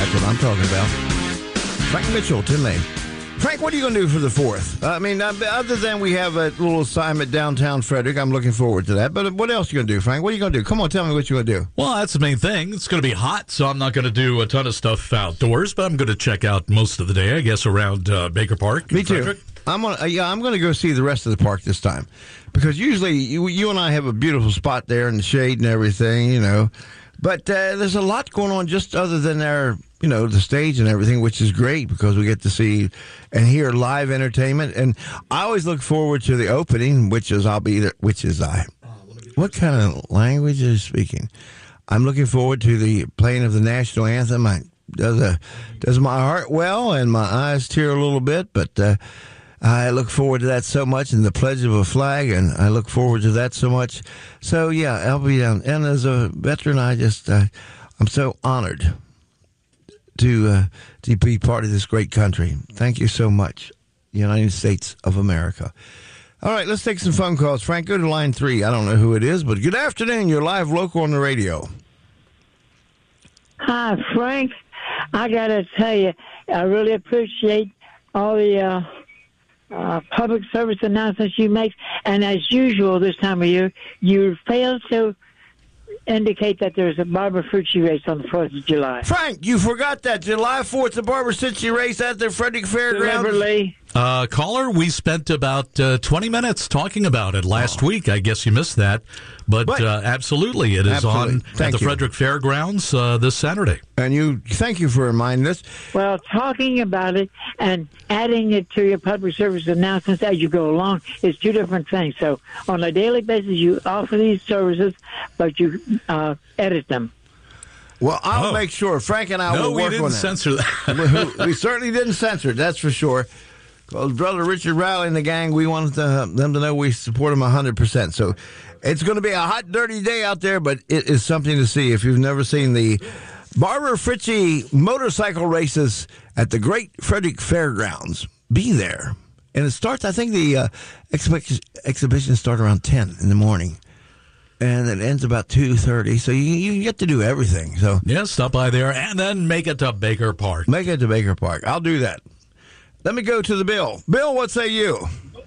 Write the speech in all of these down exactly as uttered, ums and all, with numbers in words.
That's what I'm talking about. Frank Mitchell, Tim Lane. Frank, what are you going to do for the fourth? I mean, other than we have a little assignment downtown Frederick, I'm looking forward to that. But what else are you going to do, Frank? What are you going to do? Come on, tell me what you're going to do. Well, that's the main thing. It's going to be hot, so I'm not going to do a ton of stuff outdoors, but I'm going to check out most of the day, I guess, around uh, Baker Park. Me too. Frederick. I'm gonna, uh, yeah, I'm going to go see the rest of the park this time. Because usually you, you and I have a beautiful spot there in the shade and everything, you know. But uh, there's a lot going on just other than our, you know, the stage and everything, which is great because we get to see and hear live entertainment. And I always look forward to the opening, which is I'll be there, which is I. What kind of language is speaking? I'm looking forward to the playing of the national anthem. I, does a, does my heart well and my eyes tear a little bit, but uh, I look forward to that so much, and the pledge of a flag, and I look forward to that so much. So, yeah, I'll be down. And as a veteran, I just, uh, I'm so honored to uh, to be part of this great country. Thank you so much, United States of America. All right, let's take some phone calls. Frank, go to line three. I don't know who it is, but good afternoon. You're live local on the radio. Hi, Frank. I got to tell you, I really appreciate all the uh, uh, public service announcements you make. And as usual this time of year, you fail to indicate that there's a Barbara Frucci race on the fourth of July. Frank, you forgot that. July fourth, the Barbara Frucci race at the Frederick Fairgrounds. Deliberately. Uh, caller, we spent about uh, twenty minutes talking about it last oh. week. I guess you missed that. But, but uh, absolutely, it is absolutely. on Thank at the you. Frederick Fairgrounds uh, this Saturday. And you, thank you for reminding us. Well, talking about it and adding it to your public service announcements as you go along is two different things. So on a daily basis, you offer these services, but you uh, edit them. Well, I'll oh. make sure. Frank and I no, will work we didn't on that. censor that. we, we certainly didn't censor it, that's for sure. Because Brother Richard Riley and the gang, we wanted to, them to know we support them one hundred percent. So it's going to be a hot, dirty day out there, but it is something to see. If you've never seen the Barbara Frucci motorcycle races at the Great Frederick Fairgrounds, be there. And it starts, I think the uh, exhibition, exhibition starts around ten in the morning. And it ends about two thirty, so you, you get to do everything. So yeah, stop by there and then make it to Baker Park. Make it to Baker Park. I'll do that. Let me go to the Bill. Bill, what say you?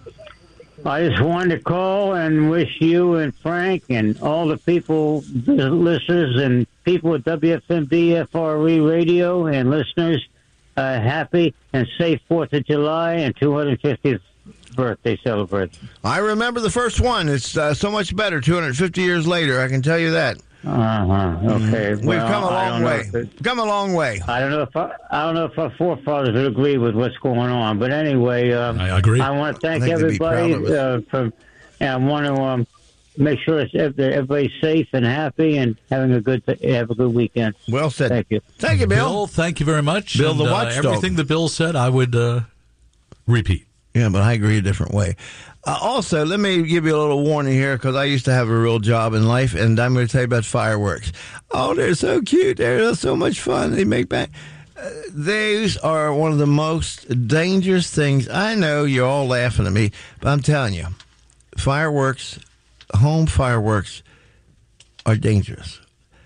I just wanted to call and wish you and Frank and all the people, the listeners and people at W F M B F R E Radio and listeners, a happy and safe fourth of July and two hundred fiftieth birthday celebration. I remember the first one. It's uh, so much better two hundred fifty years later, I can tell you that. Uh-huh. Okay. We've well, come a I long don't way. know if it- Come a long way. I don't know if I, I don't know if our forefathers would agree with what's going on, but anyway, um, I agree. I want to thank I think they'd be proud everybody of us. uh, for, and I want to um, make sure it's, everybody's safe and happy and having a good have a good weekend. Well said. Thank you. Thank you, Bill. Bill, thank you very much. Bill and, the uh, watchdog. everything that Bill said, I would uh, repeat. Yeah, but I agree a different way. Uh, also, let me give you a little warning here because I used to have a real job in life, and I'm going to tell you about fireworks. Oh, they're so cute. They're so much fun. They make back. Uh, these are one of the most dangerous things. I know you're all laughing at me, but I'm telling you, fireworks, home fireworks, are dangerous.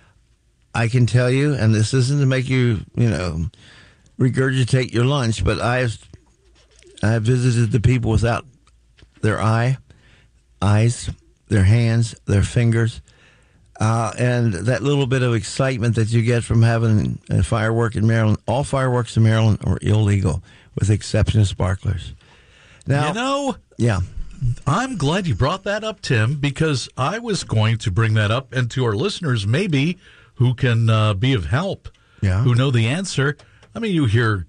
I can tell you, and this isn't to make you, you know, regurgitate your lunch, but I've I visited the people without their eye, eyes, their hands, their fingers, uh, and that little bit of excitement that you get from having a firework in Maryland. All fireworks in Maryland are illegal, with the exception of sparklers. Now, You know, yeah, I'm glad you brought that up, Tim, because I was going to bring that up, and to our listeners, maybe, who can uh, be of help, Yeah. who know the answer. I mean, you hear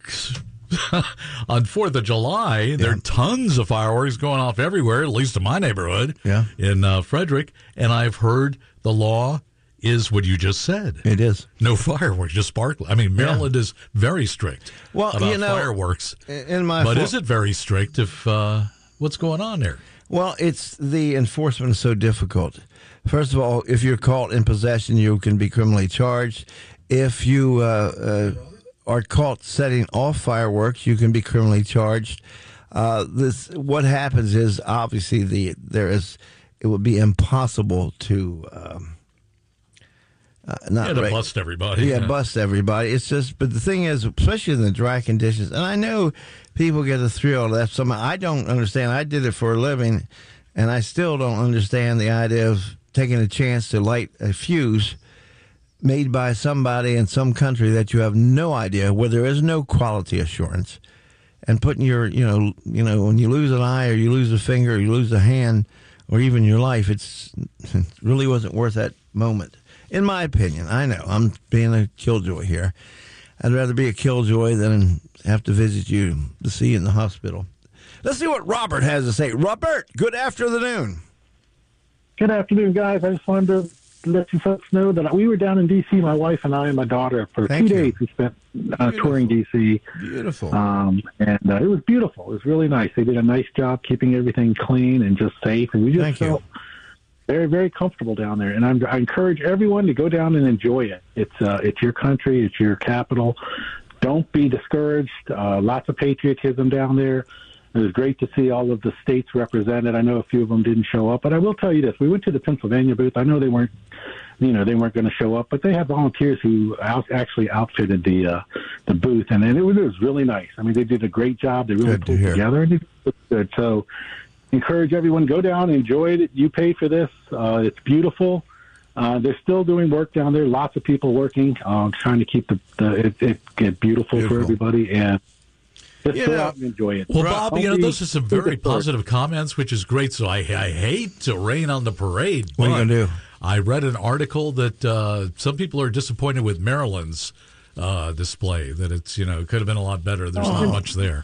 on fourth of July, there are tons of fireworks going off everywhere, at least in my neighborhood, Yeah. in uh, Frederick, and I've heard the law is what you just said. it is. No fireworks, just sparkle. I mean, Maryland is very strict Well, about you know, fireworks. In my But for- is it very strict if uh, what's going on there? Well, it's the enforcement is so difficult. First of all, if you're caught in possession, you can be criminally charged. If you uh, uh, are caught setting off fireworks, you can be criminally charged. Uh, this what happens is obviously the there is it would be impossible to um, Uh, not yeah, to reg- bust everybody. Yeah, yeah, bust everybody. It's just, but the thing is, especially in the dry conditions, and I know people get a thrill out of that. Some I don't understand. I did it for a living, and I still don't understand the idea of taking a chance to light a fuse made by somebody in some country that you have no idea, where there is no quality assurance, and putting your, you know, you know, when you lose an eye or you lose a finger or you lose a hand or even your life, it's it really wasn't worth that moment. In my opinion, I know I'm being a killjoy here. I'd rather be a killjoy than have to visit you to see you in the hospital. Let's see what Robert has to say. Robert, good afternoon. Good afternoon, guys. I just wanted to let you folks know that we were down in D C, my wife and I and my daughter, for Thank two you. days. We spent uh, touring D C. Beautiful. Um, and uh, it was beautiful. It was really nice. They did a nice job keeping everything clean and just safe. And we just Thank you. felt very, very comfortable down there. And I'm, I encourage everyone to go down and enjoy it. It's uh, it's your country. It's your capital. Don't be discouraged. Uh, lots of patriotism down there. It was great to see all of the states represented. I know a few of them didn't show up, but I will tell you this: we went to the Pennsylvania booth. I know they weren't, you know, they weren't going to show up, but they had volunteers who out, actually outfitted the uh, the booth, and, and it, was, it was really nice. I mean, they did a great job. They really Good to pulled hear. together, and it was good. So, encourage everyone, go down, enjoy it. You pay for this. Uh, it's beautiful. Uh, they're still doing work down there. Lots of people working, uh, trying to keep the, the it, it get beautiful, Beautiful. for everybody, and just You go know, out and enjoy it. Well, Right. Bob, Don't you know, be- those are some be very discouraged. positive comments, which is great. So I, I hate to rain on the parade. What are you but gonna do? I read an article that uh, some people are disappointed with Maryland's uh, display, that it's, you know, could have been a lot better. There's not much there.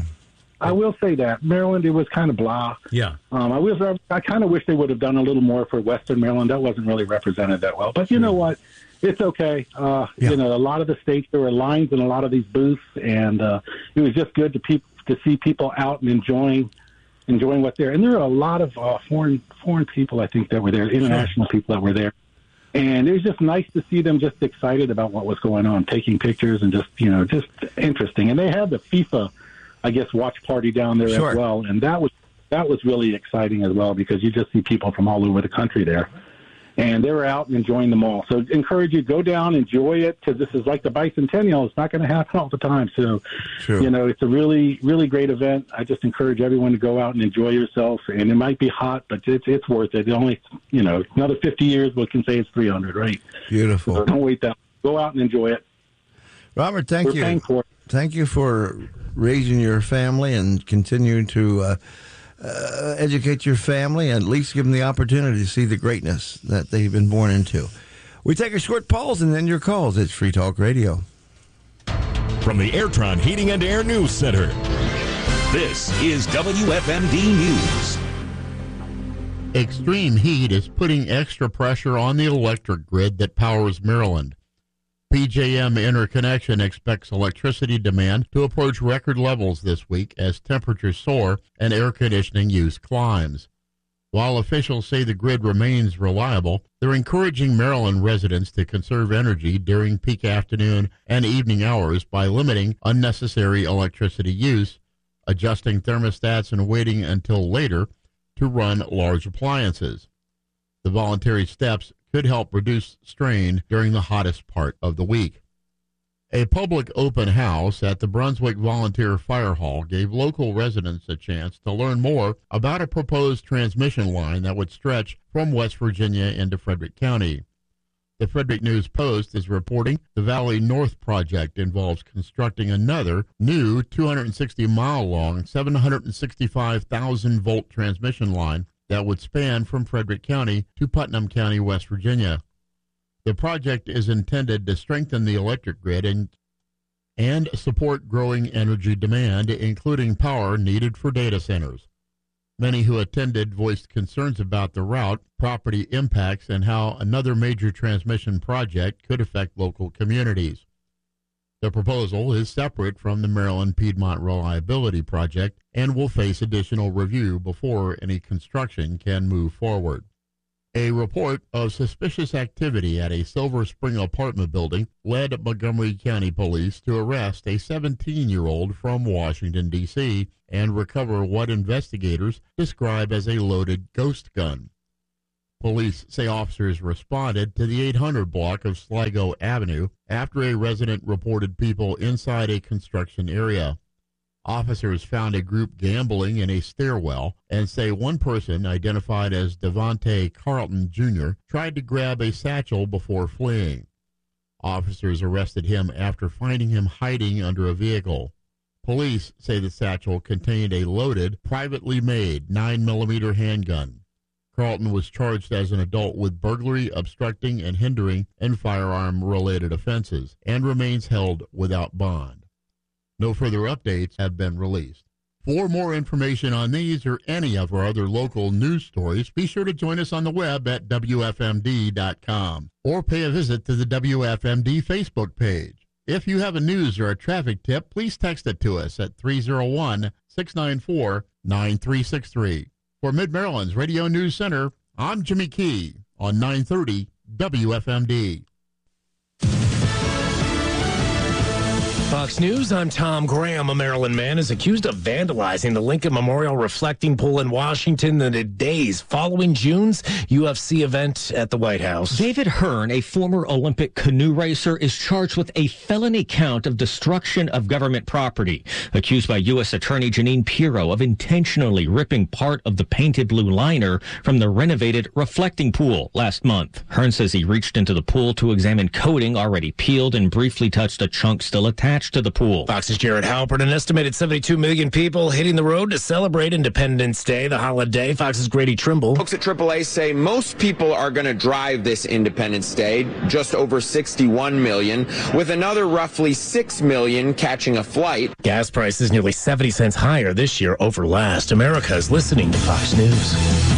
I will say that Maryland, it was kind of blah. Yeah. Um, I was, I kind of wish they would have done a little more for Western Maryland. That wasn't really represented that well. But you know what? It's okay. Uh, Yeah. You know, a lot of the states, there were lines in a lot of these booths, and uh, it was just good to peop- to see people out and enjoying enjoying what they're. And there are a lot of uh, foreign foreign people, I think, that were there, international people that were there. And it was just nice to see them just excited about what was going on, taking pictures and just, you know, just interesting. And they had the FIFA, I guess, watch party down there Sure. as well. And that was that was really exciting as well, because you just see people from all over the country there. And they were out and enjoying them all. So encourage you, go down, enjoy it, because this is like the bicentennial. It's not going to happen all the time. So, True. you know, it's a really, really great event. I just encourage everyone to go out and enjoy yourself. And it might be hot, but it's it's worth it. It only, you know, another fifty years, we can say it's three hundred, right? Beautiful. So don't wait that. Go out and enjoy it. Robert, thank We're you. paying for it. Thank you for raising your family and continuing to uh, uh, educate your family, and at least give them the opportunity to see the greatness that they've been born into. We take a short pause and then your calls. It's Free Talk Radio. From the Airtron Heating and Air News Center, this is W F M D News. Extreme heat is putting extra pressure on the electric grid that powers Maryland. P J M Interconnection expects electricity demand to approach record levels this week as temperatures soar and air conditioning use climbs. While officials say the grid remains reliable, they're encouraging Maryland residents to conserve energy during peak afternoon and evening hours by limiting unnecessary electricity use, adjusting thermostats, and waiting until later to run large appliances. The voluntary steps could help reduce strain during the hottest part of the week. A public open house at the Brunswick Volunteer Fire Hall gave local residents a chance to learn more about a proposed transmission line that would stretch from West Virginia into Frederick County. The Frederick News Post is reporting the Valley North project involves constructing another new two hundred sixty mile long, seven hundred sixty-five thousand volt transmission line that would span from Frederick County to Putnam County, West Virginia. The project is intended to strengthen the electric grid and, and support growing energy demand, including power needed for data centers. Many who attended voiced concerns about the route, property impacts, and how another major transmission project could affect local communities. The proposal is separate from the Maryland Piedmont Reliability Project and will face additional review before any construction can move forward. A report of suspicious activity at a Silver Spring apartment building led Montgomery County Police to arrest a seventeen-year-old from Washington, D C, and recover what investigators describe as a loaded ghost gun. Police say officers responded to the eight hundred block of Sligo Avenue after a resident reported people inside a construction area. Officers found a group gambling in a stairwell and say one person, identified as Devontae Carlton Junior, tried to grab a satchel before fleeing. Officers arrested him after finding him hiding under a vehicle. Police say the satchel contained a loaded, privately made nine millimeter handgun. Carlton was charged as an adult with burglary, obstructing and hindering, and firearm-related offenses, and remains held without bond. No further updates have been released. For more information on these or any of our other local news stories, be sure to join us on the web at W F M D dot com or pay a visit to the W F M D Facebook page. If you have a news or a traffic tip, please text it to us at three oh one, six nine four, nine three six three. For Mid-Maryland's Radio News Center, I'm Jimmy Key on nine thirty W F M D. Fox News, I'm Tom Graham. A Maryland man is accused of vandalizing the Lincoln Memorial reflecting pool in Washington in the days following June's U F C event at the White House. David Hearn, a former Olympic canoe racer, is charged with a felony count of destruction of government property, accused by U S Attorney Janine Pirro of intentionally ripping part of the painted blue liner from the renovated reflecting pool last month. Hearn says he reached into the pool to examine coating already peeled and briefly touched a chunk still attached to the pool. Fox's Jared Halpert. An estimated seventy-two million people hitting the road to celebrate Independence Day, the holiday. Fox's Grady Trimble. Folks at triple A say most people are going to drive this Independence Day, just over sixty-one million, with another roughly six million catching a flight. Gas prices nearly seventy cents higher this year over last. America is listening to Fox News.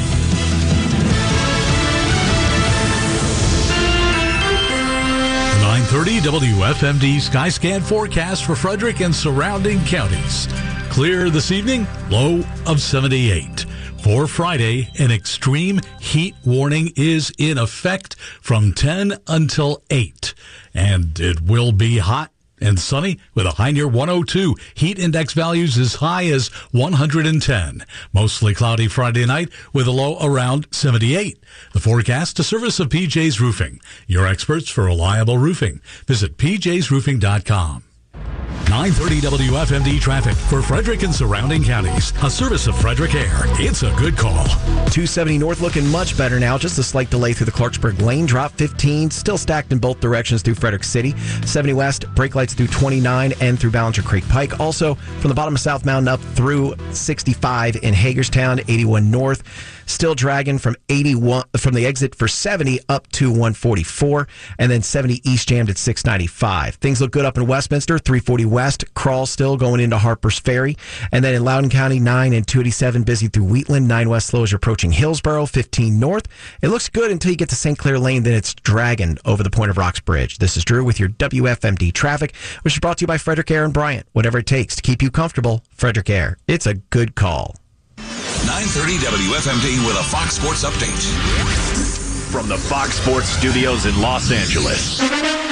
nine thirty W F M D Skyscan forecast for Frederick and surrounding counties. Clear this evening, low of seventy-eight. For Friday, an extreme heat warning is in effect from ten until eight. And it will be hot and sunny with a high near one oh two. Heat index values as high as one hundred ten. Mostly cloudy Friday night with a low around seventy-eight. The forecast, a service of P J's Roofing, your experts for reliable roofing. Visit P Js roofing dot com. nine thirty W F M D traffic for Frederick and surrounding counties. A service of Frederick Air. It's a good call. two seventy north looking much better now. Just a slight delay through the Clarksburg lane. Drop fifteen. Still stacked in both directions through Frederick City. seventy west. Brake lights through twenty-nine and through Ballinger Creek Pike. Also from the bottom of South Mountain up through sixty-five in Hagerstown. eighty-one north. Still dragging from eighty-one from the exit for seventy up to one forty-four, and then seventy east jammed at six ninety-five. Things look good up in Westminster, three forty west. Crawl still going into Harper's Ferry, and then in Loudoun County, nine and two eighty-seven busy through Wheatland. nine west slow as you're approaching Hillsborough. fifteen north. It looks good until you get to Saint Clair Lane, then it's dragging over the Point of Rocks Bridge. This is Drew with your W F M D traffic, which is brought to you by Frederick Air and Bryant. Whatever it takes to keep you comfortable, Frederick Air. It's a good call. nine thirty W F M D with a Fox Sports update. From the Fox Sports studios in Los Angeles,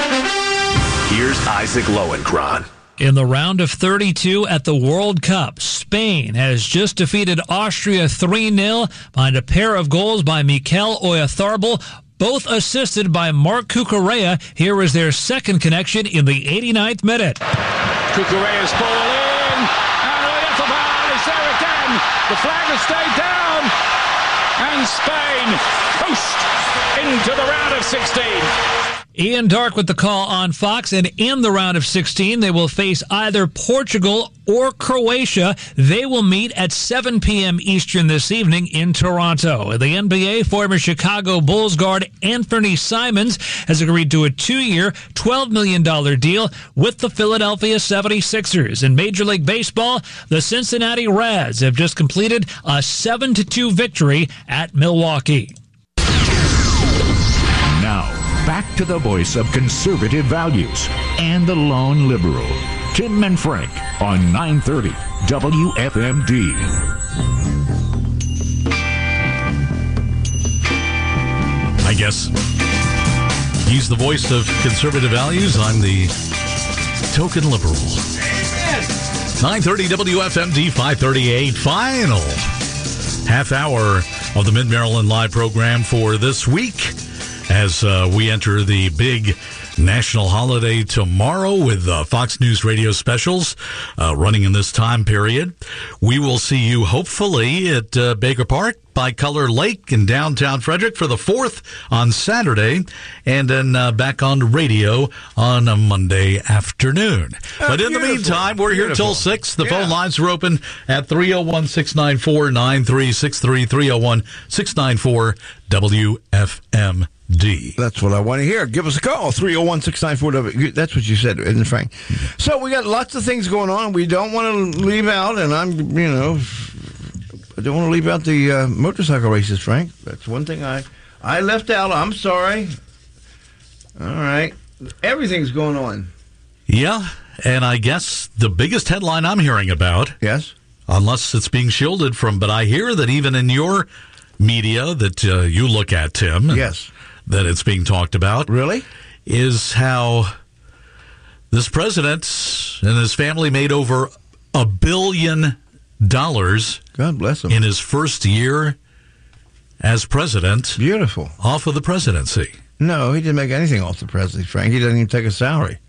here's Isaac Lowenkron. In the round of thirty-two at the World Cup, Spain has just defeated Austria three nil behind a pair of goals by Mikel Oyarzabal, both assisted by Marc Cucurella. Here is their second connection in the eighty-ninth minute. Cucurella's ball in, and Oyarzabal is there again. The flag has stayed down, and Spain coast into the round of sixteen. Ian Dark with the call on Fox, and in the round of sixteen, they will face either Portugal or Croatia. They will meet at seven p.m. Eastern this evening in Toronto. The N B A, former Chicago Bulls guard Anthony Simons has agreed to a two-year, twelve million dollars deal with the Philadelphia seventy-sixers. In Major League Baseball, the Cincinnati Reds have just completed a seven to two victory at Milwaukee. Now, back to the voice of conservative values and the lone liberal, Tim and Frank on nine thirty W F M D. I guess he's the voice of conservative values. I'm the token liberal. nine thirty W F M D, five thirty-eight, final half hour of the Mid-Maryland Live program for this week as uh, we enter the big national holiday tomorrow with uh, Fox News radio specials uh, running in this time period. We will see you hopefully at uh, Baker Park by Color Lake in downtown Frederick for the fourth on Saturday, and then uh, back on radio on a Monday afternoon. Oh, but in beautiful. the meantime, we're Beautiful. here till six. The Yeah. phone lines are open at three oh one, six nine four, nine three six three, three oh one, six nine four, W F M D. That's what I want to hear. Give us a call, three oh one, six nine four. That's what you said, isn't it, Frank? So we got lots of things going on. We don't want to leave out, and I'm, you know, I don't want to leave out the uh, motorcycle races, Frank. That's one thing I, I left out. I'm sorry. All right. Everything's going on. Yeah, and I guess the biggest headline I'm hearing about, yes, unless it's being shielded from, but I hear that even in your media that uh, you look at, Tim, yes, that it's being talked about, really, is how this president and his family made over a billion dollars. God bless him. In his first year as president. Beautiful. Off of the presidency. No, he didn't make anything off the presidency, Frank. He doesn't even take a salary.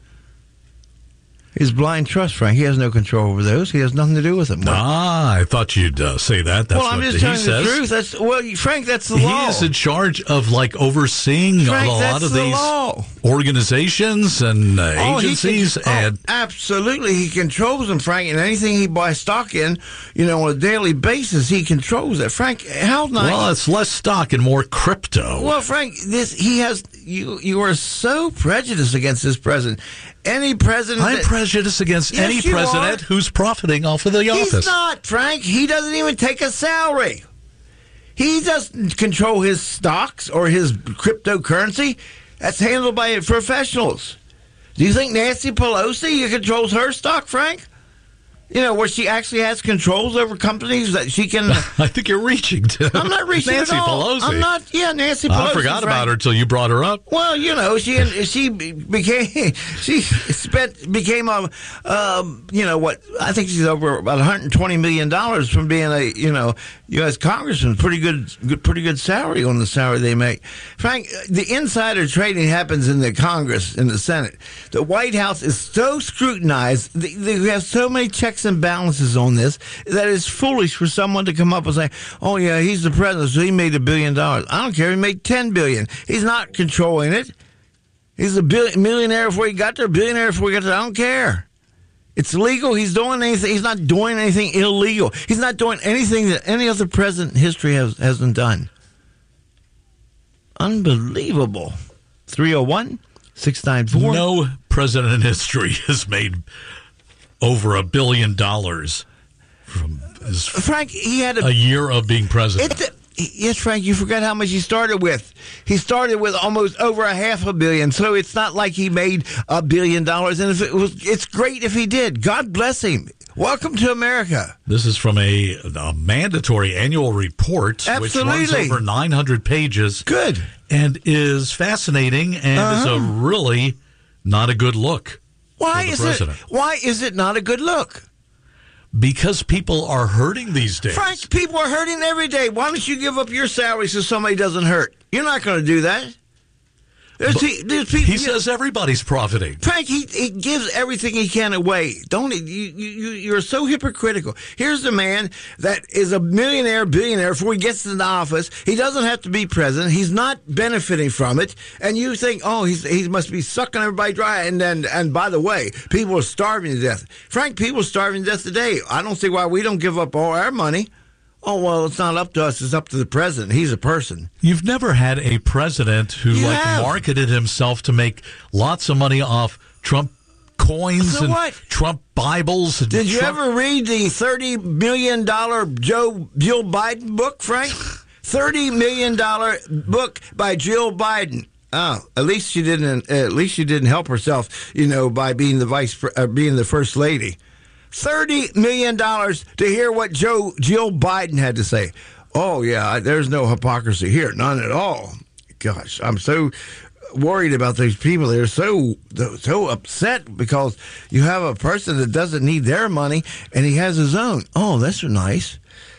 His blind trust, Frank. He has no control over those. He has nothing to do with them. Ah, I thought you'd uh, say that. That's well, I'm what just he telling says. the truth. That's well, Frank. That's the law. He is in charge of like overseeing Frank, a lot that's of the these law. organizations and uh, Oh, he agencies, can- oh, and absolutely, he controls them, Frank. And anything he buys stock in, you know, on a daily basis, he controls it. Frank, how nice? well, it's less stock and more crypto. Well, Frank, this he has. You you are so prejudiced against this president. Any president, I'm that, prejudiced against Yes, any you president are. who's profiting off of the He's office. not, Frank. He doesn't even take a salary. He doesn't control his stocks or his cryptocurrency. That's handled by professionals. Do you think Nancy Pelosi controls her stock, Frank? You know, where she actually has controls over companies that she can... I think you're reaching to I'm not reaching Nancy at all. Pelosi. I'm not... Yeah, Nancy Pelosi. I forgot Frank. about her until you brought her up. Well, you know, she she became she spent became a um, you know what I think she's over about one hundred twenty million dollars from being a you know U S congressman. Pretty good, good, pretty good salary on the salary they make. Frank, the insider trading happens in the Congress, in the Senate. The White House is so scrutinized. They, they have so many checks and balances on this that it's foolish for someone to come up and say, "Oh yeah, he's the president, so he made a billion dollars." I don't care. He made ten billion. He's not controlling it. He's a billion, millionaire before he got there, billionaire before he got there. I don't care. It's legal. He's doing anything. He's not doing anything illegal. He's not doing anything that any other president in history has, hasn't done. Unbelievable. three oh one, six nine four. No president in history has made over a billion dollars from his Frank, he had a, a year of being president. It, yes, Frank, you forgot how much he started with. He started with almost over a half a billion, so it's not like he made a billion dollars. And if it was, it's great if he did. God bless him. Welcome to America. This is from a, a mandatory annual report, Absolutely. which runs over nine hundred pages. Good. And is fascinating and Uh-huh. is a really not a good look. Why for the is president. it? Why is it not a good look? Because people are hurting these days. Frank, people are hurting every day. Why don't you give up your salary so somebody doesn't hurt? You're not going to do that. There's, But he, there's people, he says everybody's profiting. Frank, he, he gives everything he can away. Don't he? You, you, you're so hypocritical. Here's a man that is a millionaire, billionaire before he gets into office. He doesn't have to be president. He's not benefiting from it. And you think, oh, he's, he must be sucking everybody dry. And then, and by the way, people are starving to death. Frank, people are starving to death today. I don't see why we don't give up all our money. Oh, well, it's not up to us. It's up to the president. He's a person. You've never had a president who You like have. marketed himself to make lots of money off Trump coins So and what? Trump Bibles. And Did you Trump- ever read the thirty million dollars Joe Jill Biden book, Frank? thirty million dollars book by Jill Biden. Oh, at least she didn't. At least she didn't help herself, you know, by being the vice, uh, being the first lady. Thirty million dollars to hear what Joe Jill Biden had to say. Oh yeah, there's no hypocrisy here, none at all. Gosh, I'm so worried about these people. They're so so upset because you have a person that doesn't need their money and he has his own. Oh, that's nice.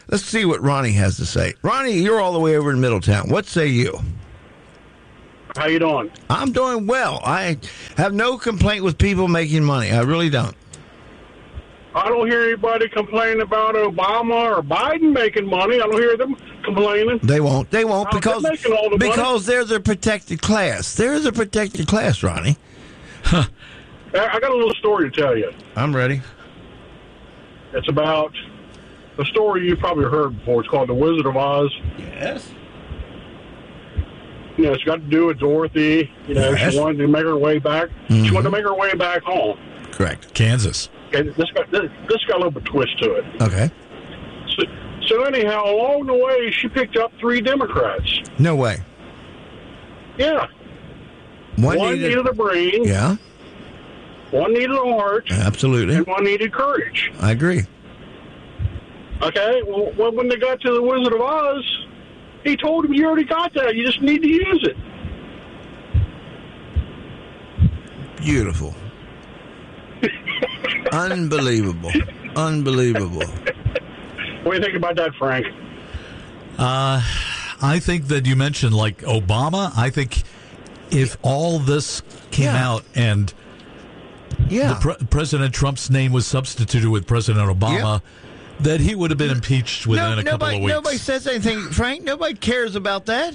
Let's see what Ronnie has to say. Ronnie, you're all the way over in Middletown. What say you? How you doing? I'm doing well. I have no complaint with people making money. I really don't. I don't hear anybody complaining about Obama or Biden making money. I don't hear them complaining. They won't. They won't How's because they making all the because money? they're the protected class. They're the protected class, Ronnie. Huh. I got a little story to tell you. I'm ready. It's about a story you've probably heard before. It's called The Wizard of Oz. Yes. You know, it's got to do with Dorothy. You know, Yes. she wanted to make her way back. Mm-hmm. She wanted to make her way back home. Correct. Kansas. Okay, this got this, this got a little bit of twist to it. Okay. So, so anyhow, along the way, she picked up three Democrats. No way. Yeah. One, One needed, needed a brain. Yeah. One needed a heart. Absolutely. And one needed courage. I agree. Okay. Well, when they got to the Wizard of Oz, he told him, "You already got that. You just need to use it." Beautiful. Unbelievable. Unbelievable. What do you think about that, Frank? Uh, I think that you mentioned like Obama. I think if all this came Yeah. out and Yeah. the pre- President Trump's name was substituted with President Obama, that he would have been impeached within No, a couple nobody, of weeks. Nobody says anything, Frank. Nobody cares about that.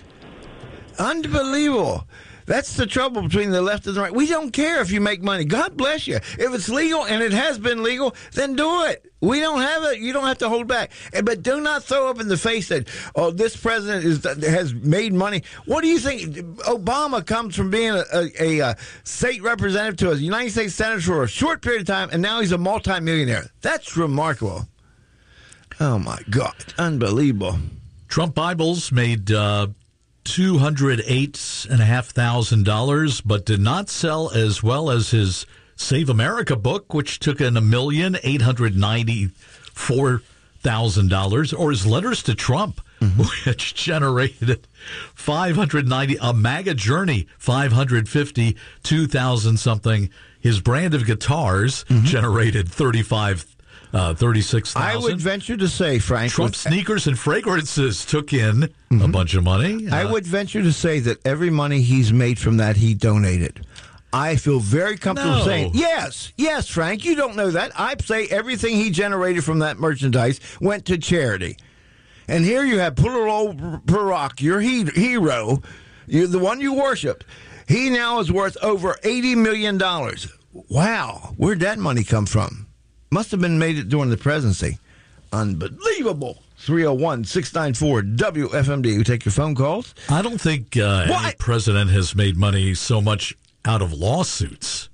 Unbelievable. That's the trouble between the left and the right. We don't care if you make money. God bless you. If it's legal, and it has been legal, then do it. We don't have it. You don't have to hold back. And, but do not throw up in the face that, oh, this president is has made money. What do you think? Obama comes from being a, a, a state representative to a United States senator for a short period of time, and now he's a multimillionaire. That's remarkable. Oh, my God. Unbelievable. Trump Bibles made uh, two hundred eight and a half thousand dollars, but did not sell as well as his Save America book, which took in a million eight hundred ninety four thousand dollars, or his letters to Trump, mm-hmm. which generated five hundred ninety. A MAGA Journey, five hundred fifty two thousand something. His brand of guitars mm-hmm. generated thirty five. Uh, thirty-six thousand. I would venture to say, Frank, Trump with, sneakers and fragrances took in mm-hmm. a bunch of money. Uh, I would venture to say that every money he's made from that, he donated. I feel very comfortable no. saying, yes, yes, Frank, you don't know that. I say everything he generated from that merchandise went to charity. And here you have poor old Barack, your he- hero, you're the one you worship. He now is worth over eighty million dollars. Wow, where'd that money come from? Must have been made it during the presidency. Unbelievable. three oh one, six nine four, W F M D. We take your phone calls. I don't think uh, any president has made money so much out of lawsuits.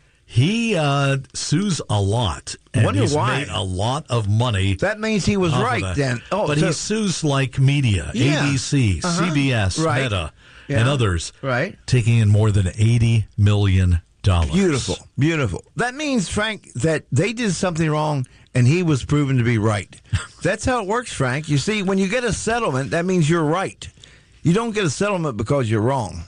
He uh, sues a lot. And Wonder he's why. made a lot of money. That means he was off of right that. then. Oh, but so- he sues like media, Yeah. A B C, Uh-huh. C B S, Right. Meta, Yeah. and others, Right. taking in more than eighty million dollars. Beautiful, beautiful. That means, Frank, that they did something wrong and he was proven to be right. That's how it works, Frank. You see, when you get a settlement, that means you're right. You don't get a settlement because you're wrong,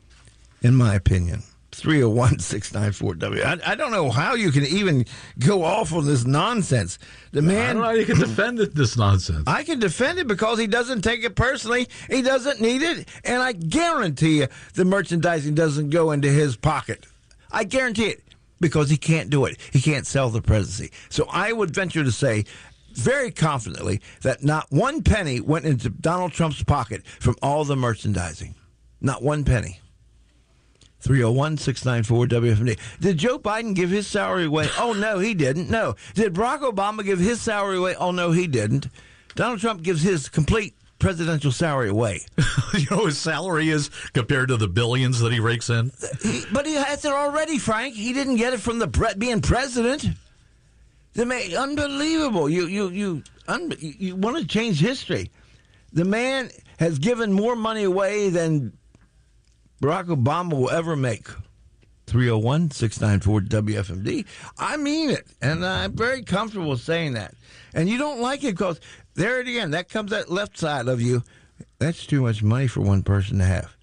in my opinion. three oh one, six nine four, W. I, I don't know how you can even go off on this nonsense. The man, I don't know how you can defend it, this nonsense. I can defend it because he doesn't take it personally. He doesn't need it. And I guarantee you the merchandising doesn't go into his pocket. I guarantee it because he can't do it. He can't sell the presidency. So I would venture to say very confidently that not one penny went into Donald Trump's pocket from all the merchandising. Not one penny. three oh one, six nine four, W F M D. Did Joe Biden give his salary away? Oh, no, he didn't. No. Did Barack Obama give his salary away? Oh, no, he didn't. Donald Trump gives his complete presidential salary away. You know what his salary is compared to the billions that he rakes in? He, but he has it already, Frank. He didn't get it from the pre- being president. The man, unbelievable. You you you un, you, you want to change history. The man has given more money away than Barack Obama will ever make. three oh one, six nine four, W F M D. I mean it, and I'm very comfortable saying that. And you don't like it because, there it again, that comes that left side of you. That's too much money for one person to have.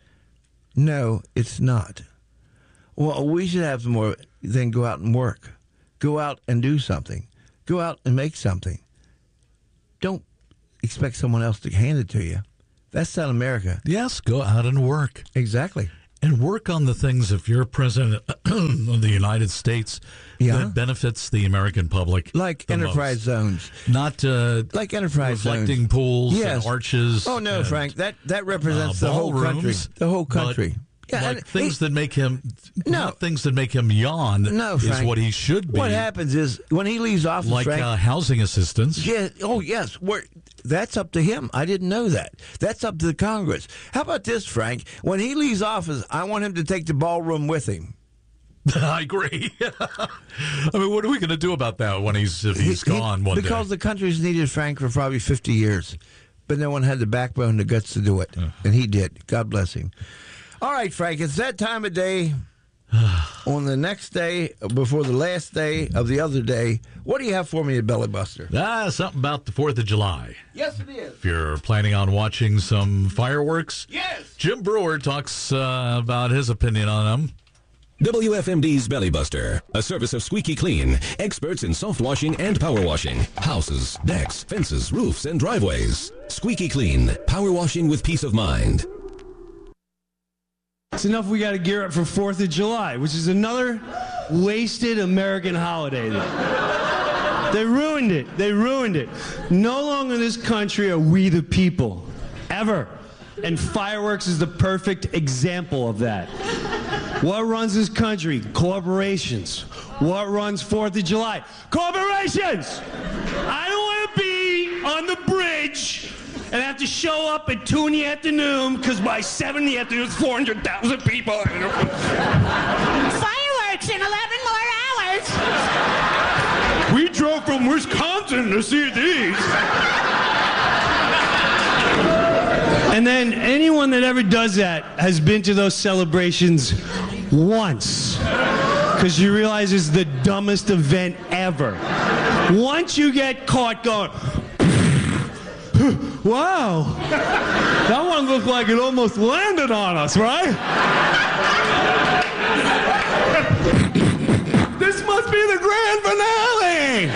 No, it's not. Well, we should have more, then go out and work. Go out and do something. Go out and make something. Don't expect someone else to hand it to you. That's not America. Yes, go out and work. Exactly. And work on the things, if you're president of the United States, yeah. that benefits the American public. Like enterprise most. zones. Not uh, like enterprise reflecting zones. pools yes. and arches. Oh, no, and, Frank. That, that represents uh, the whole country. The whole country. Yeah, Yeah, like and things he, that make him no not things that make him yawn no, is Frank. what he should be. What happens is when he leaves office, like Frank, uh, housing assistance. Yeah. Oh, yes. We're, that's up to him. I didn't know that. That's up to the Congress. How about this, Frank? When he leaves office, I want him to take the ballroom with him. I agree. I mean, what are we going to do about that when he's if he's he, gone he, one because day? Because the country's needed Frank for probably fifty years, but no one had the backbone, the guts to do it, uh. and he did. God bless him. All right, Frank, it's that time of day on the next day before the last day of the other day. What do you have for me at Belly Buster? Ah, something about the fourth of July. Yes, it is. If you're planning on watching some fireworks, yes. Jim Brewer talks uh, about his opinion on them. W F M D's Belly Buster, a service of Squeaky Clean, experts in soft washing and power washing, houses, decks, fences, roofs, and driveways. Squeaky Clean, power washing with peace of mind. It's enough we got to gear up for fourth of July, which is another wasted American holiday. They ruined it. They ruined it. No longer in this country are we the people. Ever. And fireworks is the perfect example of that. What runs this country? Corporations. What runs fourth of July? Corporations! I don't want to be on the bridge and have to show up at two in the afternoon because by seven in the afternoon it's four hundred thousand people. Fireworks in eleven more hours. We drove from Wisconsin to see these. And then anyone that ever does that has been to those celebrations once. Because you realize it's the dumbest event ever. Once you get caught going, wow, that one looked like it almost landed on us, right? This must be the grand finale!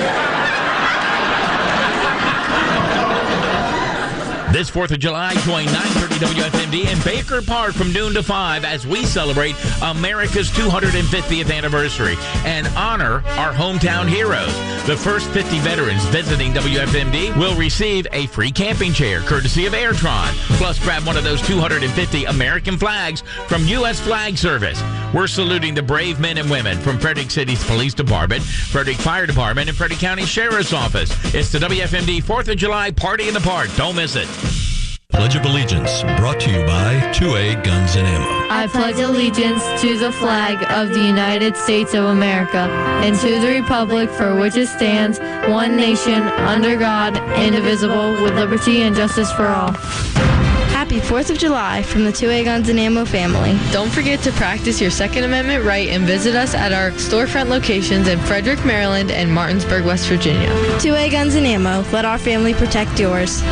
This fourth of July, join nine thirty W F M D in Baker Park from noon to five as we celebrate America's two hundred fiftieth anniversary and honor our hometown heroes. The first fifty veterans visiting W F M D will receive a free camping chair courtesy of Airtron. Plus, grab one of those two hundred fifty American flags from U S Flag Service. We're saluting the brave men and women from Frederick City's Police Department, Frederick Fire Department, and Frederick County Sheriff's Office. It's the W F M D fourth of July Party in the Park. Don't miss it. Pledge of Allegiance, brought to you by two A Guns and Ammo. I pledge allegiance to the flag of the United States of America and to the republic for which it stands, one nation, under God, indivisible, with liberty and justice for all. Happy fourth of July from the two A Guns and Ammo family. Don't forget to practice your Second Amendment right and visit us at our storefront locations in Frederick, Maryland and Martinsburg, West Virginia. two A Guns and Ammo. Let our family protect yours.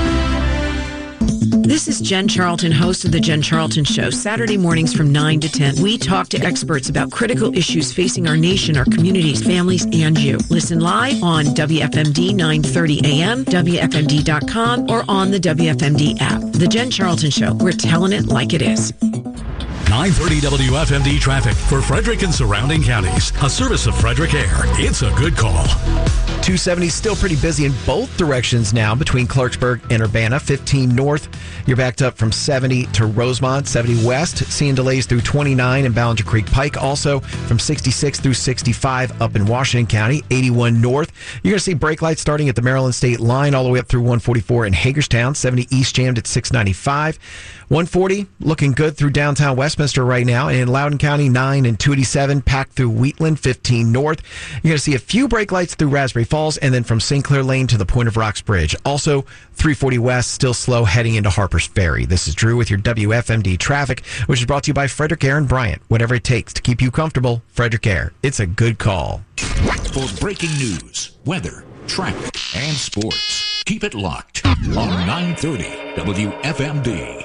This is Jen Charlton, host of The Jen Charlton Show. Saturday mornings from nine to ten, we talk to experts about critical issues facing our nation, our communities, families, and you. Listen live on W F M D nine thirty A M, W F M D dot com, or on the W F M D app. The Jen Charlton Show. We're telling it like it is. nine thirty W F M D traffic for Frederick and surrounding counties. A service of Frederick Air. It's a good call. two seventy still pretty busy in both directions now between Clarksburg and Urbana. fifteen north, you're backed up from seventy to Rosemont. seventy west, seeing delays through twenty-nine in Ballinger Creek Pike. Also from sixty-six through sixty-five up in Washington County. eighty-one north, you're going to see brake lights starting at the Maryland State line all the way up through one forty-four in Hagerstown. seventy east jammed at six ninety-five. one forty looking good through downtown Westminster right now. And in Loudoun County, nine and two eighty-seven packed through Wheatland. fifteen north, you're going to see a few brake lights through Raspberry Falls, and then from Saint Clair Lane to the Point of Rocks Bridge. Also, three forty west, still slow heading into Harper's Ferry. This is Drew with your W F M D traffic, which is brought to you by Frederick Air and Bryant. Whatever it takes to keep you comfortable, Frederick Air. It's a good call. For breaking news, weather, traffic, and sports, keep it locked on nine thirty W F M D.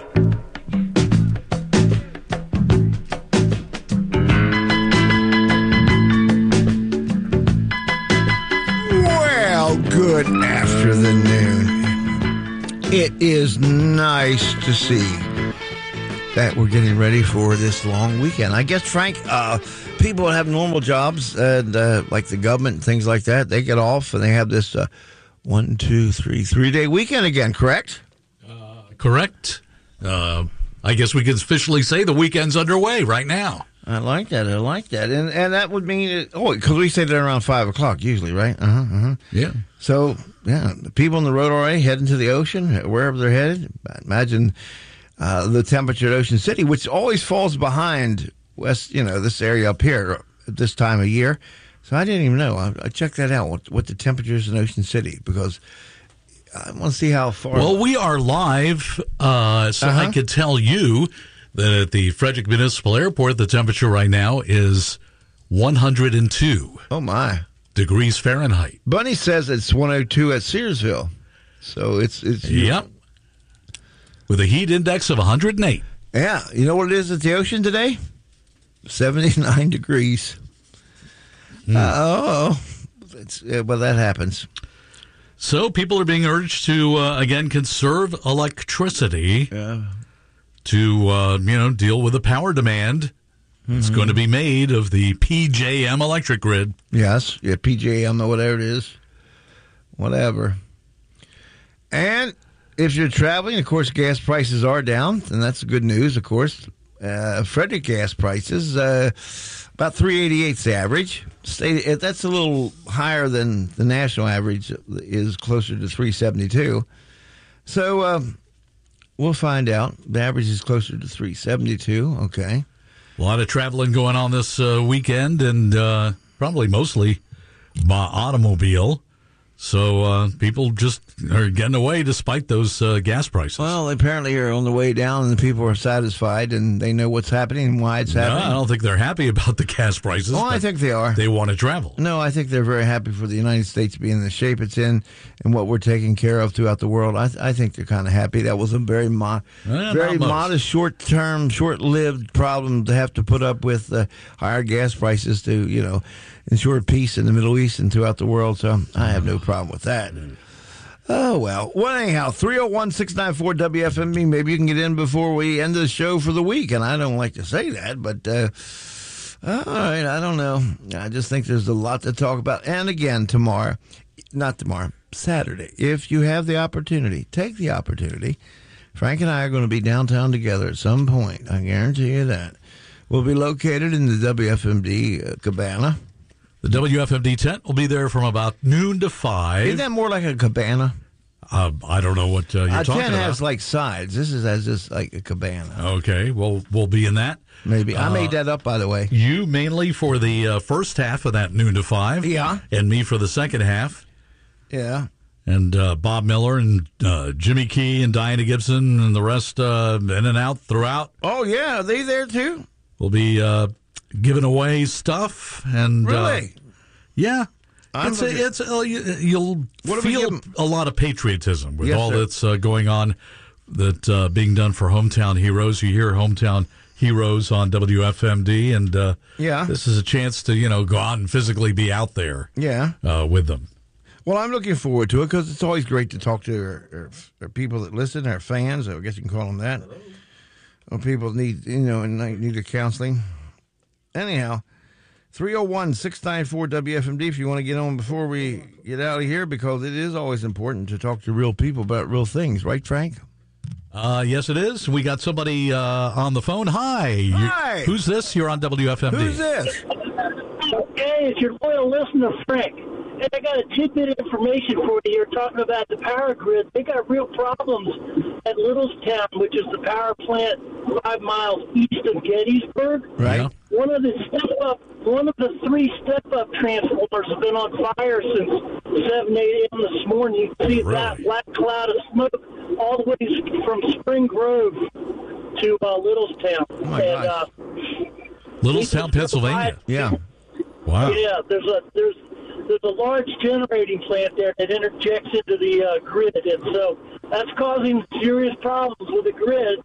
Well, good after the noon. It is nice to see that we're getting ready for this long weekend. I guess, Frank, uh, people that have normal jobs, and uh, like the government and things like that, they get off and they have this uh, one, two, three, three-day weekend again, correct? Uh, correct. Uh, I guess we can officially say the weekend's underway right now. I like that. I like that. And and that would mean, it, oh, because we say that around five o'clock usually, right? Uh-huh, uh-huh. Yeah. So, yeah, the people on the road already heading to the ocean, wherever they're headed. Imagine uh, the temperature at Ocean City, which always falls behind west, you know, this area up here at this time of year. So I didn't even know. I, I checked that out, what, what the temperature is in Ocean City, because I want to see how far. Well, we are live, uh, so Uh-huh. I could tell you that at the Frederick Municipal Airport, the temperature right now is one hundred two. Oh, my. Degrees Fahrenheit. Bunny says it's one oh two at Searsville. So it's... it's Yep. With a heat index of one hundred eight. Yeah. You know what it is at the ocean today? seventy-nine degrees. Mm. Uh, oh. It's, uh, well, that happens. So people are being urged to, uh, again, conserve electricity Yeah. to, uh, you know, deal with the power demand. It's Mhm. going to be made of the P J M electric grid. Yes. Yeah, P J M or whatever it is. Whatever. And if you're traveling, of course, gas prices are down, and that's good news, of course. Uh, Frederick gas prices, uh, about three eighty-eight the average. State, that's a little higher than the national average is, closer to three seventy-two. So um, we'll find out. The average is closer to three seventy-two. Okay. A lot of traveling going on this uh, weekend, and uh, probably mostly by automobile. So uh, people just are getting away despite those uh, gas prices. Well, apparently you're on the way down, and the people are satisfied, and they know what's happening and why it's No, happening. I don't think they're happy about the gas prices. Oh, I but think they are. They want to travel. No, I think they're very happy for the United States being in the shape it's in and what we're taking care of throughout the world. I, th- I think they're kind of happy. That was a very mo- Eh, very not most. modest, short-term, short-lived problem to have to put up with uh, higher gas prices to, you know, ensure peace in the Middle East and throughout the world. So I have no problem with that. Oh, well. Well, anyhow, three oh one, six nine four, W F M B. Maybe you can get in before we end the show for the week. And I don't like to say that, but uh, all right, I don't know. I just think there's a lot to talk about. And again, tomorrow, not tomorrow, Saturday, if you have the opportunity, take the opportunity. Frank and I are going to be downtown together at some point. I guarantee you that. We'll be located in the W F M D uh, cabana. The W F M D tent will be there from about noon to five. Isn't that more like a cabana? Uh, I don't know what uh, you're A talking tent about. has like sides. This is has just like a cabana. Okay, well, we'll be in that. Maybe. I Uh, made that up, by the way. You mainly for the uh, first half of that noon to five. Yeah. And me for the second half. Yeah. And uh, Bob Miller and uh, Jimmy Key and Diana Gibson and the rest uh, in and out throughout. Oh, yeah. Are they there, too? We'll be uh, giving away stuff. And Really? Uh, yeah. I'm It's, looking- it's uh, you, you'll What do we feel give 'em? a lot of patriotism with Yes, all sir. that's uh, going on, that uh, being done for Hometown Heroes. You hear Hometown Heroes on W F M D, and uh, Yeah. this is a chance to you know go out and physically be out there Yeah. uh, with them. Well, I'm looking forward to it because it's always great to talk to our, our, our people that listen, our fans. I guess you can call them that. Or people that need, you know, and like need a counseling. Anyhow, three oh one, six nine four, W F M D if you want to get on before we get out of here, because it is always important to talk to real people about real things. Right, Frank? Uh, yes, it is. We got somebody uh, on the phone. Hi. You- Hi. who's this? You're on W F M D. Who's this? Hey, it's your loyal listener, Frank. Hey, I got a tidbit of information for you. You're talking about the power grid. They got real problems at Littlestown, which is the power plant five miles east of Gettysburg. Right. Yeah. One of the step up, one of the three step up transformers have been on fire since seven, eight a.m. this morning. You can see Really? that black cloud of smoke all the way from Spring Grove to uh, Littlestown. Oh, my and, gosh. uh, Littlestown, Pennsylvania. Yeah. Wow. Yeah, there's a there's there's a large generating plant there that interjects into the uh, grid, and so that's causing serious problems with the grid.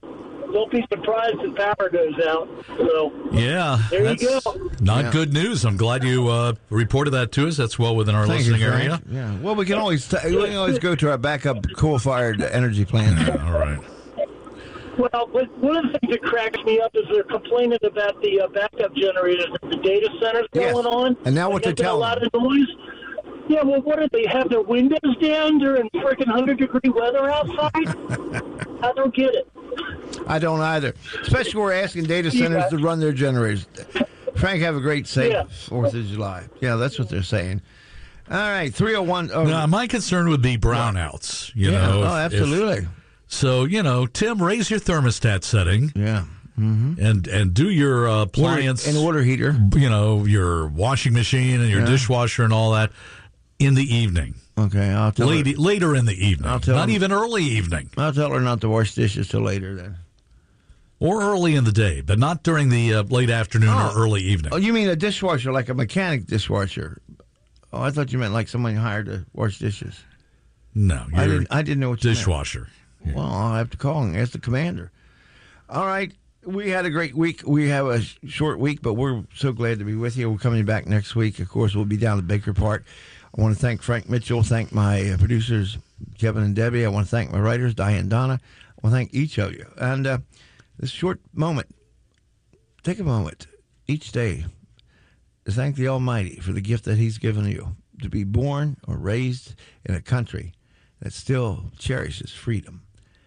don't be surprised if power goes out. So Yeah, there that's you go. not Yeah. good news. I'm glad you uh, reported that to us. That's well within our Thank you, listening Frank. area. Yeah. Well, we can always t- we can always go to our backup coal-fired energy plant. Yeah, all right. Well, but one of the things that cracks me up is they're complaining about the uh, backup generators at the data centers Yes. going on. And now what They're they're making a telling lot of noise. Yeah, well, what do they have their windows down during freaking hundred degree weather outside? I don't get it. I don't either. Especially when we're asking data centers Yeah. to run their generators. Frank, have a great, safe Yeah. fourth of July. Yeah, that's what they're saying. All right, three oh one. Oh, Now, my concern would be brownouts. You Yeah. know, Oh, if- absolutely. if- so you know, Tim, raise your thermostat setting. Yeah. Mm-hmm. And and do your uh, appliance and water heater. You know, your washing machine and your Yeah. dishwasher and all that in the evening. Okay, I'll tell Late, her. later in the evening. I'll tell Not him. even early evening. I'll tell her not to wash dishes till later then. Or early in the day, but not during the uh, late afternoon Oh. or early evening. Oh, you mean a dishwasher, like a mechanic dishwasher? Oh, I thought you meant like someone hired to wash dishes. No, I your didn't. I didn't know what you meant. dishwasher. Well, I'll have to call and ask the commander. All right. We had a great week. We have a sh- short week, but we're so glad to be with you. We're coming back next week. Of course, we'll be down at Baker Park. I want to thank Frank Mitchell, thank my uh, producers, Kevin and Debbie. I want to thank my writers, Diane and Donna. I want to thank each of you. And uh, this short moment, take a moment each day to thank the Almighty for the gift that He's given you to be born or raised in a country that still cherishes freedom.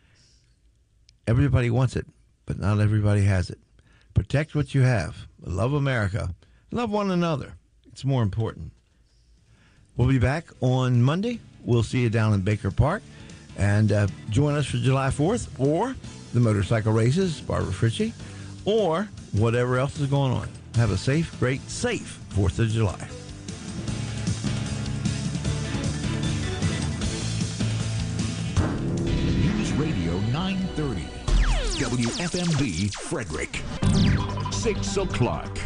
Everybody wants it, but not everybody has it. Protect what you have. Love America. Love one another. It's more important. We'll be back on Monday. We'll see you down in Baker Park. And uh, join us for July fourth or the motorcycle races, Barbara Fritchie, or whatever else is going on. Have a safe, great, safe fourth of July. News Radio nine thirty. W F M D Frederick. Six o'clock.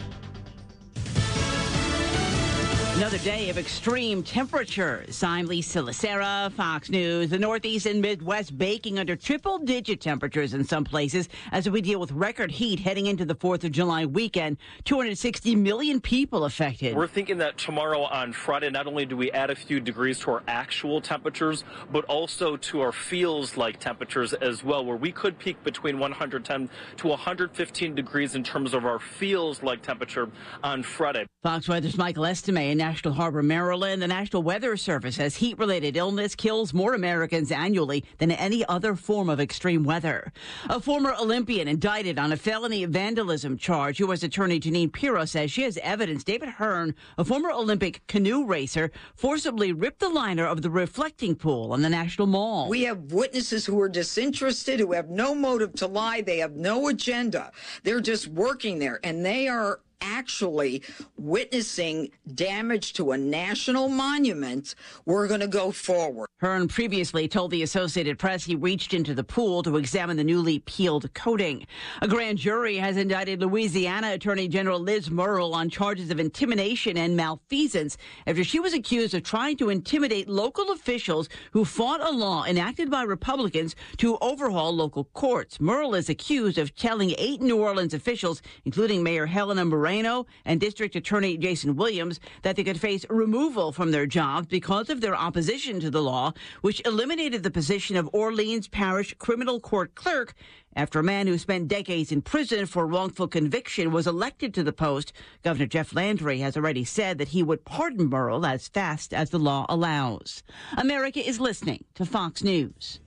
Another day of extreme temperatures. I'm Lisa Lacera, Fox News. The Northeast and Midwest baking under triple-digit temperatures in some places as we deal with record heat heading into the fourth of July weekend. two hundred sixty million people affected. We're thinking that tomorrow on Friday, not only do we add a few degrees to our actual temperatures, but also to our feels-like temperatures as well, where we could peak between one hundred ten to one hundred fifteen degrees in terms of our feels-like temperature on Friday. Fox Weather's Michael Estime in National Harbor, Maryland. The National Weather Service says heat-related illness kills more Americans annually than any other form of extreme weather. A former Olympian indicted on a felony vandalism charge. U S Attorney Janine Pirro says she has evidence David Hearn, a former Olympic canoe racer, forcibly ripped the liner of the reflecting pool on the National Mall. We have witnesses who are disinterested, who have no motive to lie. They have no agenda. They're just working there, and they are actually witnessing damage to a national monument. We're going to go forward. Hearn previously told the Associated Press he reached into the pool to examine the newly peeled coating. A grand jury has indicted Louisiana Attorney General Liz Murrill on charges of intimidation and malfeasance after she was accused of trying to intimidate local officials who fought a law enacted by Republicans to overhaul local courts. Murrill is accused of telling eight New Orleans officials, including Mayor Helena Moreno and District Attorney Jason Williams, that they could face removal from their jobs because of their opposition to the law, which eliminated the position of Orleans Parish Criminal Court Clerk after a man who spent decades in prison for wrongful conviction was elected to the post. Governor Jeff Landry has already said that he would pardon Murrill as fast as the law allows. America is listening to Fox News.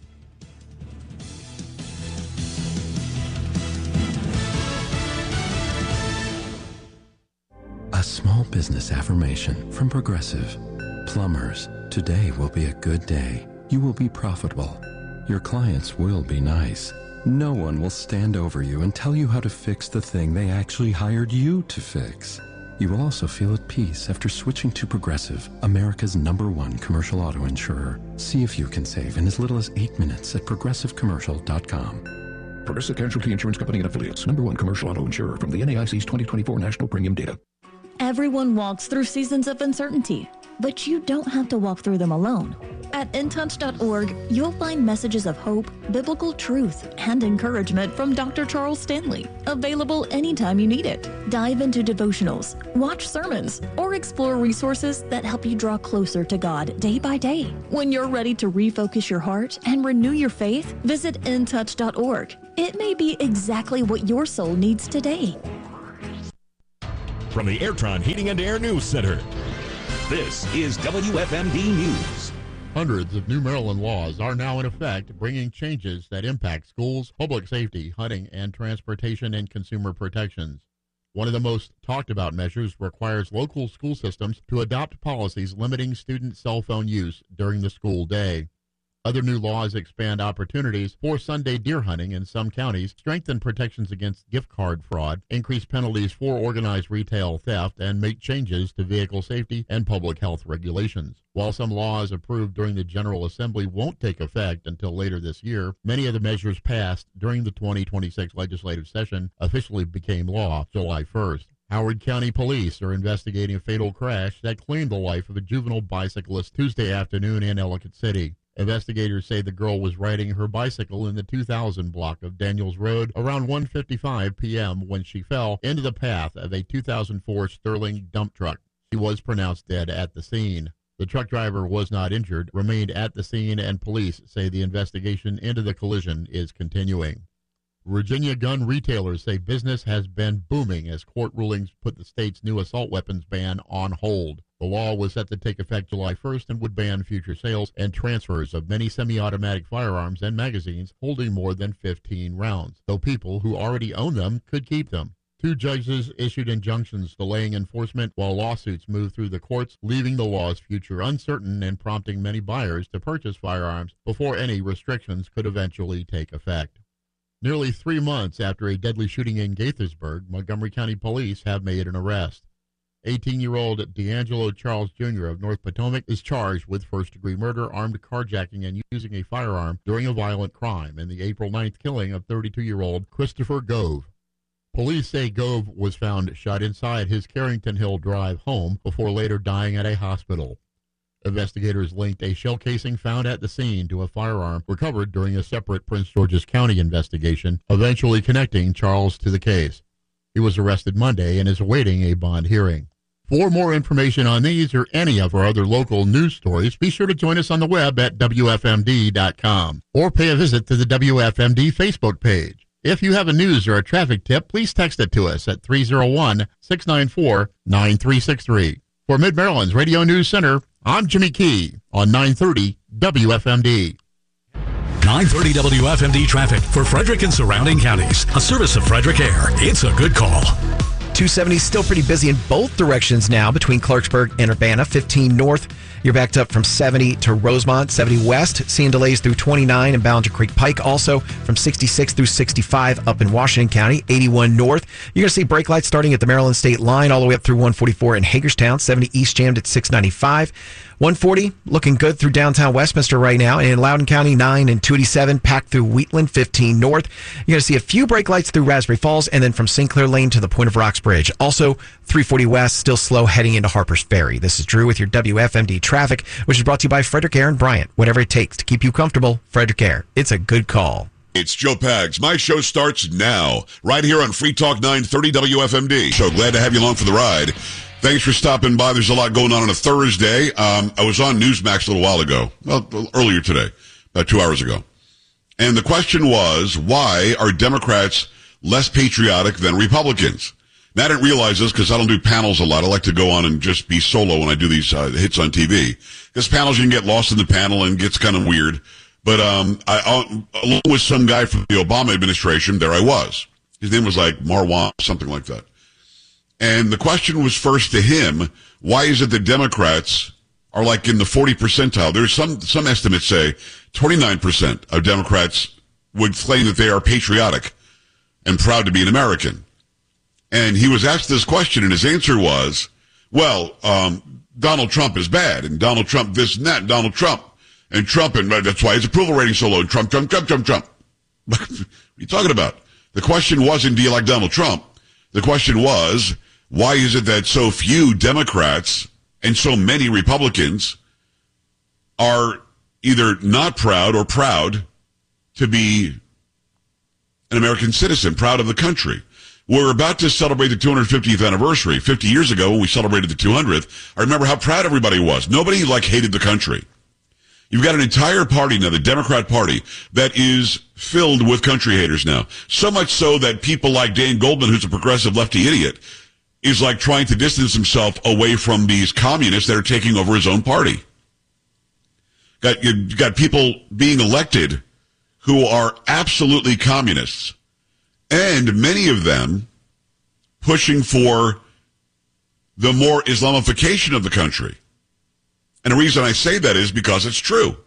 A small business affirmation from Progressive. Plumbers, today will be a good day. You will be profitable. Your clients will be nice. No one will stand over you and tell you how to fix the thing they actually hired you to fix. You will also feel at peace after switching to Progressive, America's number one commercial auto insurer. See if you can save in as little as eight minutes at progressive commercial dot com. Progressive Casualty Insurance Company and Affiliates, number one commercial auto insurer from the N A I C's twenty twenty-four National Premium Data. Everyone walks through seasons of uncertainty. but you don't have to walk through them alone. At in touch dot org, you'll find messages of hope, biblical truth, and encouragement from Doctor Charles Stanley, available anytime you need it. Dive into devotionals, watch sermons, or explore resources that help you draw closer to God day by day. When you're ready to refocus your heart and renew your faith, visit in touch dot org. It may be exactly what your soul needs today. From the Airtron Heating and Air News Center, this is W F M D News. Hundreds of new Maryland laws are now in effect, bringing changes that impact schools, public safety, hunting, and transportation and consumer protections. One of the most talked about measures requires local school systems to adopt policies limiting student cell phone use during the school day. Other new laws expand opportunities for Sunday deer hunting in some counties, strengthen protections against gift card fraud, increase penalties for organized retail theft, and make changes to vehicle safety and public health regulations. While some laws approved during the General Assembly won't take effect until later this year, many of the measures passed during the twenty twenty-six legislative session officially became law July first. Howard County Police are investigating a fatal crash that claimed the life of a juvenile bicyclist Tuesday afternoon in Ellicott City. Investigators say the girl was riding her bicycle in the two thousand block of Daniels Road around one fifty-five p.m. when she fell into the path of a two thousand four Sterling dump truck. She was pronounced dead at the scene. The truck driver was not injured, remained at the scene, and police say the investigation into the collision is continuing. Virginia gun retailers say business has been booming as court rulings put the state's new assault weapons ban on hold. The law was set to take effect July first and would ban future sales and transfers of many semi-automatic firearms and magazines holding more than fifteen rounds, though people who already own them could keep them. Two judges issued injunctions delaying enforcement while lawsuits moved through the courts, leaving the law's future uncertain and prompting many buyers to purchase firearms before any restrictions could eventually take effect. Nearly three months after a deadly shooting in Gaithersburg, Montgomery County Police have made an arrest. eighteen-year-old D'Angelo Charles Junior of North Potomac is charged with first-degree murder, armed carjacking, and using a firearm during a violent crime in the April ninth killing of thirty-two-year-old Christopher Gove. Police say Gove was found shot inside his Carrington Hill Drive home before later dying at a hospital. Investigators linked a shell casing found at the scene to a firearm recovered during a separate Prince George's County investigation, eventually connecting Charles to the case. He was arrested Monday and is awaiting a bond hearing. For more information on these or any of our other local news stories, be sure to join us on the web at W F M D dot com or pay a visit to the W F M D Facebook page. If you have a news or a traffic tip, please text it to us at three oh one, six nine four, nine three six three. For Mid-Maryland's Radio News Center, I'm Jimmy Key on nine thirty W F M D. nine thirty W F M D traffic for Frederick and surrounding counties. A service of Frederick Air. It's a good call. two seventy still pretty busy in both directions now between Clarksburg and Urbana. fifteen north, you're backed up from seventy to Rosemont. seventy west, seeing delays through twenty-nine and Ballinger Creek Pike. Also from sixty-six through sixty-five up in Washington County. eighty-one north, you're going to see brake lights starting at the Maryland State line all the way up through one forty-four in Hagerstown. seventy east jammed at six ninety-five. one forty looking good through downtown Westminster right now. And in Loudoun County, nine and two eighty-seven packed through Wheatland. fifteen north, you're going to see a few brake lights through Raspberry Falls and then from Saint Clair Lane to the Point of Rocks Bridge. Also, three forty west, still slow heading into Harper's Ferry. This is Drew with your W F M D traffic, which is brought to you by Frederick Air and Bryant. Whatever it takes to keep you comfortable, Frederick Air. It's a good call. It's Joe Pags. My show starts now, right here on Free Talk nine thirty W F M D. So glad to have you along for the ride. Thanks for stopping by. There's a lot going on on a Thursday. Um, I was on Newsmax a little while ago, well, earlier today, about two hours ago. And the question was, why are Democrats less patriotic than Republicans? Now, I didn't realize this because I don't do panels a lot. I like to go on and just be solo when I do these uh, hits on T V. Because panels, you can get lost in the panel and it gets kind of weird. But um, I, uh, along with some guy from the Obama administration, there I was. His name was like Marwan, something like that. And the question was first to him, why is it that Democrats are like in the forty percentile? There's some, some estimates say twenty-nine percent of Democrats would claim that they are patriotic and proud to be an American. And he was asked this question, and his answer was, well, um, Donald Trump is bad, and Donald Trump this and that, and Donald Trump, and Trump, and that's why his approval rating so low, and Trump, Trump, Trump, Trump, Trump. What are you talking about? The question wasn't, do you like Donald Trump? The question was, why is it that so few Democrats And so many Republicans are either not proud or proud to be an American citizen, proud of the country. We're about to celebrate the two hundred fiftieth anniversary. fifty years ago, when we celebrated the two hundredth, I remember how proud everybody was. Nobody, like, hated the country. You've got an entire party now, the Democrat Party, that is filled with country haters now. So much so that people like Dan Goldman, who's a progressive lefty idiot, is like trying to distance himself away from these communists that are taking over his own party. Got, you've got people being elected who are absolutely communists, and many of them pushing for the more Islamification of the country. And the reason I say that is because it's true.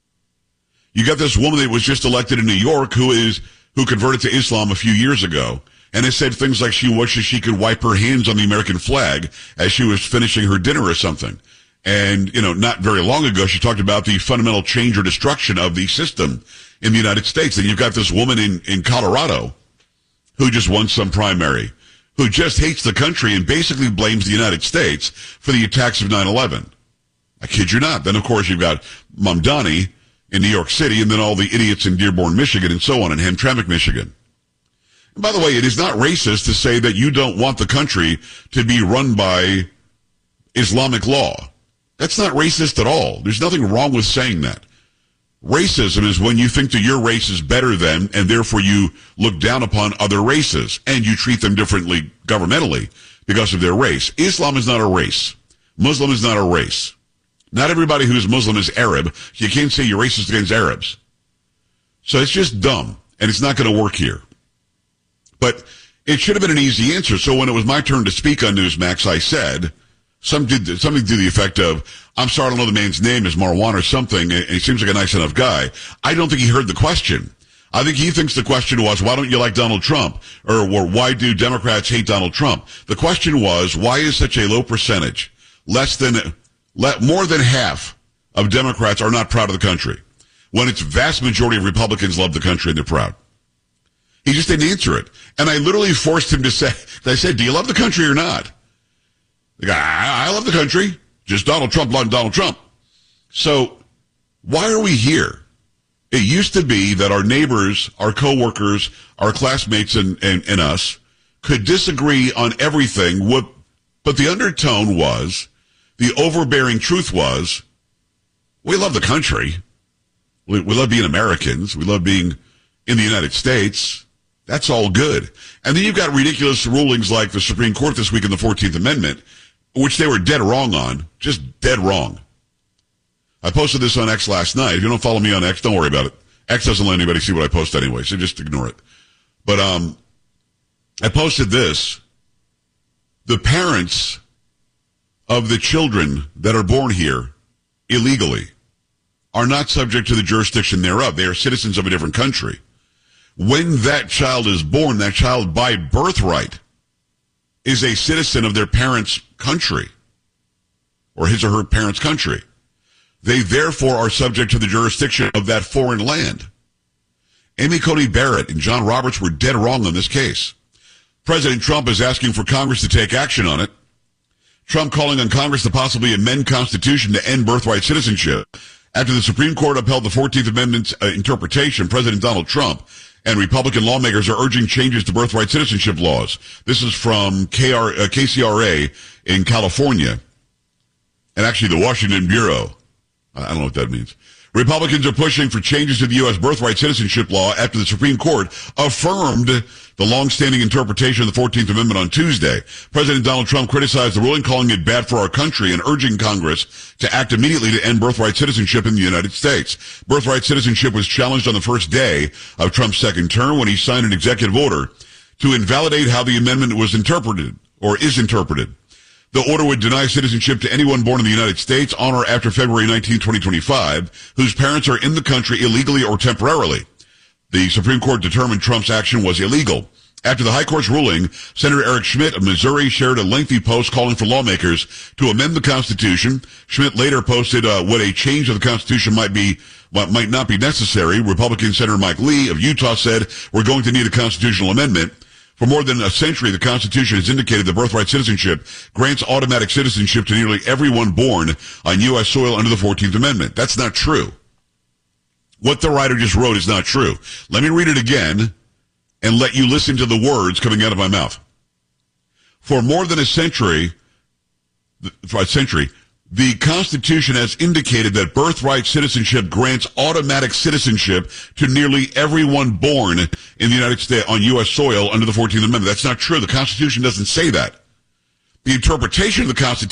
You got this woman that was just elected in New York who is who converted to Islam a few years ago, and has said things like she wishes she could wipe her hands on the American flag as she was finishing her dinner or something. And, you know, not very long ago, she talked about the fundamental change or destruction of the system in the United States. And you've got this woman in, in Colorado who just won some primary, who just hates the country and basically blames the United States for the attacks of nine eleven. I kid you not. Then, of course, you've got Mamdani in New York City, and then all the idiots in Dearborn, Michigan, and so on, in Hamtramck, Michigan. And by the way, it is not racist to say that you don't want the country to be run by Islamic law. That's not racist at all. There's nothing wrong with saying that. Racism is when you think that your race is better than, and therefore you look down upon other races, and you treat them differently governmentally because of their race. Islam is not a race. Muslim is not a race. Not everybody who's Muslim is Arab. You can't say you're racist against Arabs. So it's just dumb, and it's not going to work here. But it should have been an easy answer. So when it was my turn to speak on Newsmax, I said some did, something to the effect of, I'm sorry, I don't know the man's name, is Marwan or something, and he seems like a nice enough guy. I don't think he heard the question. I think he thinks the question was, why don't you like Donald Trump? Or, or why do Democrats hate Donald Trump? The question was, why is such a low percentage, less than... Let, more than half of Democrats are not proud of the country, when its vast majority of Republicans love the country and they're proud. He just didn't answer it. And I literally forced him to say, I said, do you love the country or not? The guy, I, I love the country. Just Donald Trump, Donald Trump. So why are we here? It used to be that our neighbors, our coworkers, our classmates and, and, and us could disagree on everything. What, but the undertone was, the overbearing truth was, we love the country. We, we love being Americans. We love being in the United States. That's all good. And then you've got ridiculous rulings like the Supreme Court this week in the fourteenth Amendment, which they were dead wrong on. Just dead wrong. I posted this on X last night. If you don't follow me on X, don't worry about it. X doesn't let anybody see what I post anyway, so just ignore it. But um, I posted this. The parents of the children that are born here illegally are not subject to the jurisdiction thereof. They are citizens of a different country. When that child is born, that child by birthright is a citizen of their parents' country, or his or her parents' country. They therefore are subject to the jurisdiction of that foreign land. Amy Coney Barrett and John Roberts were dead wrong on this case. President Trump is asking for Congress to take action on it. Trump calling on Congress to possibly amend Constitution to end birthright citizenship. After the Supreme Court upheld the fourteenth Amendment's uh, interpretation, President Donald Trump and Republican lawmakers are urging changes to birthright citizenship laws. This is from K R, uh, K C R A in California, and actually the Washington Bureau. I don't know what that means. Republicans are pushing for changes to the U S birthright citizenship law after the Supreme Court affirmed the long-standing interpretation of the fourteenth Amendment on Tuesday. President Donald Trump criticized the ruling, calling it bad for our country and urging Congress to act immediately to end birthright citizenship in the United States. Birthright citizenship was challenged on the first day of Trump's second term when he signed an executive order to invalidate how the amendment was interpreted, or is interpreted. The order would deny citizenship to anyone born in the United States on or after February nineteenth, twenty twenty-five, whose parents are in the country illegally or temporarily. The Supreme Court determined Trump's action was illegal. After the High Court's ruling, Senator Eric Schmidt of Missouri shared a lengthy post calling for lawmakers to amend the Constitution. Schmidt later posted uh, what a change of the Constitution might be, what might not be necessary. Republican Senator Mike Lee of Utah said, we're going to need a constitutional amendment. For more than a century, the Constitution has indicated that birthright citizenship grants automatic citizenship to nearly everyone born on U S soil under the fourteenth Amendment. That's not true. What the writer just wrote is not true. Let me read it again and let you listen to the words coming out of my mouth. For more than a century, for a century, the Constitution has indicated that birthright citizenship grants automatic citizenship to nearly everyone born in the United States on U S soil under the fourteenth Amendment. That's not true. The Constitution doesn't say that. The interpretation of the Constitution